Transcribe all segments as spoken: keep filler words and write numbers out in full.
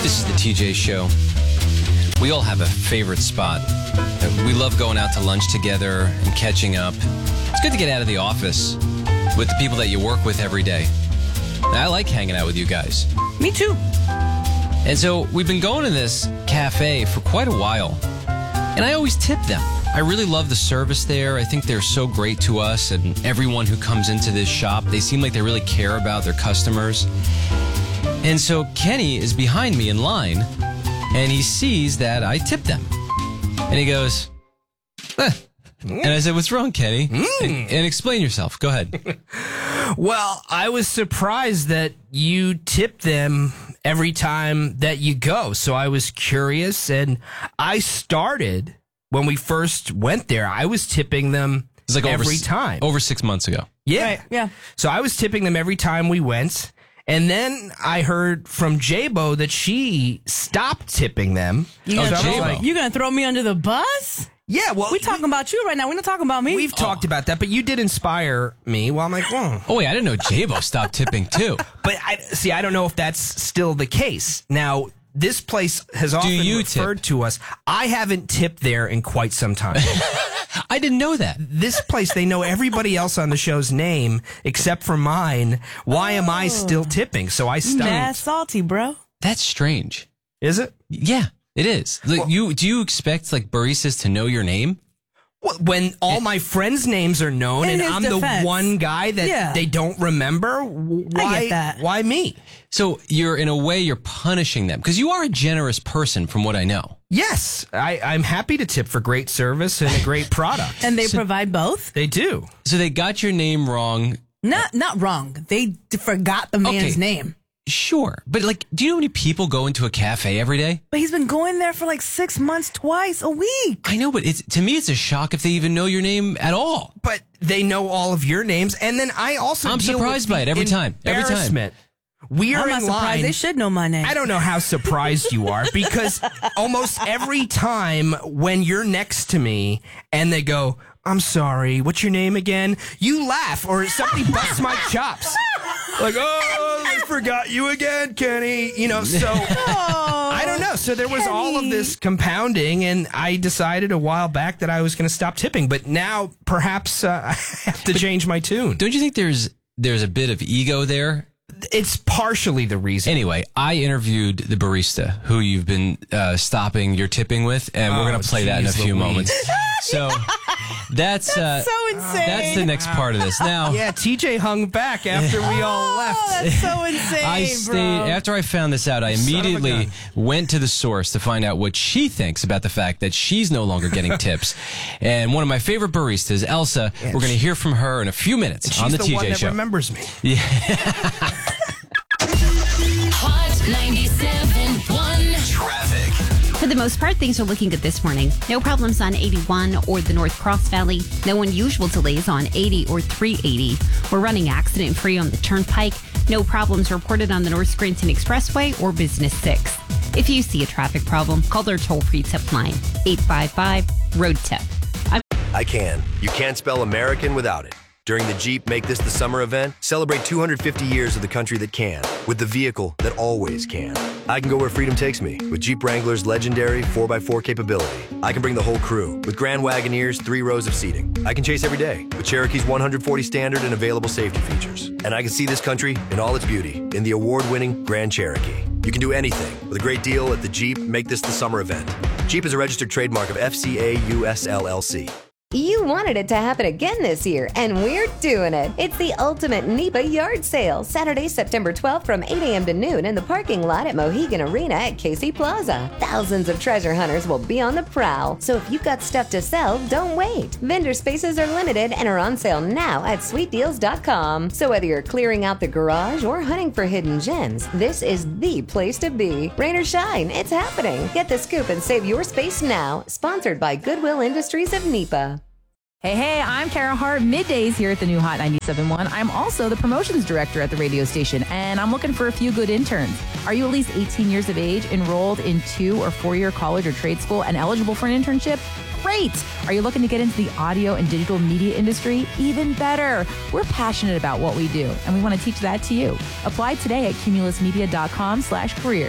This is the T J Show. We all have a favorite spot. We love going out to lunch together and catching up. It's good to get out of the office with the people that you work with every day. I like hanging out with you guys. Me too. And so we've been going to this cafe for quite a while. And I always tip them. I really love the service there. I think they're so great to us and everyone who comes into this shop. They seem like they really care about their customers. And so Kenny is behind me in line, and he sees that I tip them. And he goes, eh. And I said, what's wrong, Kenny? Mm. And, and explain yourself. Go ahead. Well, I was surprised that you tip them every time that you go. So I was curious, and I started, when we first went there, I was tipping them It's like every over, time. Over six months ago. Yeah. Right, yeah. So I was tipping them every time we went. And then I heard from J-Bo that she stopped tipping them. You Oh, gonna, J-Bo. throw, you gonna throw me under the bus? Yeah, well, We talking about you right now. We're not talking about me. we've Oh. talked about that, but you did inspire me. Well, I'm like, whoa. Oh, wait, I didn't know J-Bo stopped tipping, too. But I see, I don't know if that's still the case. Now, this place has often you referred tip? to us. I haven't tipped there in quite some time. I didn't know that. This place, they know everybody else on the show's name except for mine. Why am I still tipping? So I Mad stopped. salty, bro. That's strange. Is it? Yeah, it is. Like, you do you expect like baristas to know your name? Well, when all my friends' names are known In and his I'm defense. the one guy that Yeah. they don't remember, why, I get that. why me? So you're in a way you're punishing them because you are a generous person, from what I know. Yes, I, I'm happy to tip for great service and a great product. And they provide both? They do. So they got your name wrong. Not not wrong. They d- forgot the man's Okay. name. Sure, but like, do you know how many people go into a cafe every day? But he's been going there for like six months, twice a week. I know, but it's to me it's a shock if they even know your name at all. But they know all of your names, and then I also I'm deal surprised with by the it every time. Every time. embarrassment. We are I'm not in surprised. line. They should know my name. I don't know how surprised you are because almost every time when you're next to me and they go, I'm sorry, what's your name again? You laugh or somebody busts my chops. Like, oh, I forgot you again, Kenny. You know, so I don't know. So there was all of this compounding, and I decided a while back that I was going to stop tipping. But now perhaps uh, I have to change my tune. Don't you think there's there's a bit of ego there? It's partially the reason. Anyway, I interviewed the barista who you've been uh, stopping your tipping with, and we're Oh, going to play that in a geez few Louise. moments. So that's uh, so insane. that's the next part of this. Now, Yeah, T J hung back after we all Oh, left. that's so insane, I bro. stayed after I found this out. I Son of a immediately gun. went to the source to find out what she thinks about the fact that she's no longer getting tips. And one of my favorite baristas, Elsa, we're going to hear from her in a few minutes She's on the, the, T J one that Show. remembers me. Hot ninety-seven point one. Traffic. For the most part, things are looking good this morning. No problems on eighty-one or the North Cross Valley. No unusual delays on eighty or three eighty. We're running accident-free on the Turnpike. No problems reported on the North Scranton Expressway or Business six. If you see a traffic problem, call their toll-free tip line, eight five five, road tip. I'm- I can. You can't spell American without it. During the Jeep Make This the Summer event, celebrate two hundred fifty years of the country that can, with the vehicle that always can. I can go where freedom takes me with Jeep Wrangler's legendary four by four capability. I can bring the whole crew with Grand Wagoneer's three rows of seating. I can chase every day with Cherokee's one hundred forty standard and available safety features. And I can see this country in all its beauty in the award-winning Grand Cherokee. You can do anything with a great deal at the Jeep Make This the Summer event. Jeep is a registered trademark of F C A U S L L C. You wanted it to happen again this year, and we're doing it. It's the ultimate NEPA yard sale, Saturday, September twelfth from eight a.m. to noon in the parking lot at Mohegan Arena at Casey Plaza. Thousands of treasure hunters will be on the prowl, so if you've got stuff to sell, don't wait. Vendor spaces are limited and are on sale now at sweet deals dot com. So whether you're clearing out the garage or hunting for hidden gems, this is the place to be. Rain or shine, it's happening. Get the scoop and save your space now. Sponsored by Goodwill Industries of NEPA. Hey, hey, I'm Kara Hart, middays here at the new Hot ninety-seven point one. I'm also the promotions director at the radio station, and I'm looking for a few good interns. Are you at least eighteen years of age, enrolled in two or four-year college or trade school, and eligible for an internship? Great! Are you looking to get into the audio and digital media industry? Even better! We're passionate about what we do, and we want to teach that to you. Apply today at cumulus media dot com slash careers.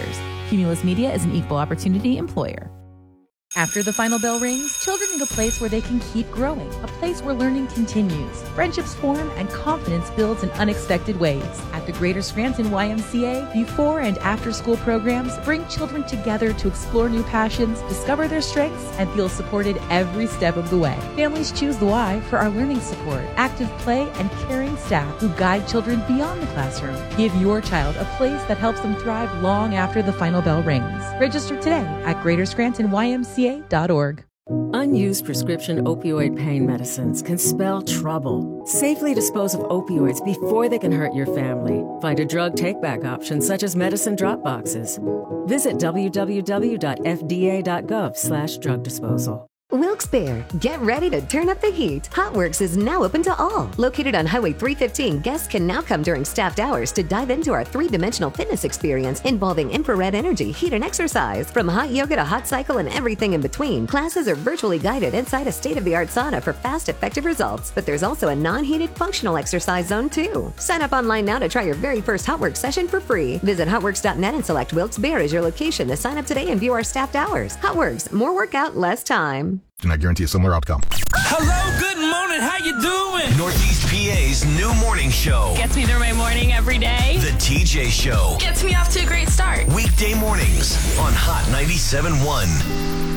Cumulus Media is an equal opportunity employer. After the final bell rings, children need a place where they can keep growing, a place where learning continues, friendships form, and confidence builds in unexpected ways. At the Greater Scranton Y M C A, before and after school programs bring children together to explore new passions, discover their strengths, and feel supported every step of the way. Families choose the Y for our learning support, active play, and caring staff who guide children beyond the classroom. Give your child a place that helps them thrive long after the final bell rings. Register today at greater scranton y m c a dot org. Unused prescription opioid pain medicines can spell trouble. Safely dispose of opioids before they can hurt your family. Find a drug take-back option such as medicine drop boxes. Visit w w w dot f d a dot gov slash drug disposal. Wilkes-Barre, get ready to turn up the heat. HotWorks is now open to all. Located on Highway three fifteen, guests can now come during staffed hours to dive into our three-dimensional fitness experience involving infrared energy, heat, and exercise. From hot yoga to hot cycle and everything in between, classes are virtually guided inside a state-of-the-art sauna for fast, effective results. But there's also a non-heated functional exercise zone, too. Sign up online now to try your very first HotWorks session for free. Visit hotworks dot net and select Wilkes-Barre as your location to sign up today and view our staffed hours. HotWorks, more workout, less time. Do not guarantee a similar outcome. Hello, good morning, how you doing? Northeast P A's new morning show. Gets me through my morning every day. The T J Show. Gets me off to a great start. Weekday mornings on Hot ninety-seven point one.